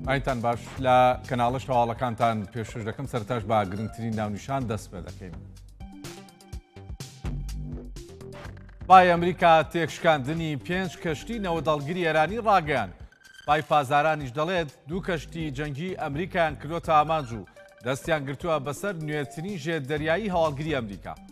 ئاینتان باش لە کەناڵە شەواڵەکانتان پێشکەش دەکەم سەرتاش با گرنگترین ناونیشان دەست پێ دەکەین. سوپای ئەمریکا تێکشکاندنی 5 کەشتی نەوەدەڵگیری ئێرانی ڕاگەیاند. سوپای پازارانیش دەڵێت 2 کەشتی جەنگی ئەمریکایان کردوتە ئامانج و دەستیان گرتووە بەسەر نوێترین ژێر دەریایی هەواڵگری ئەمریکا.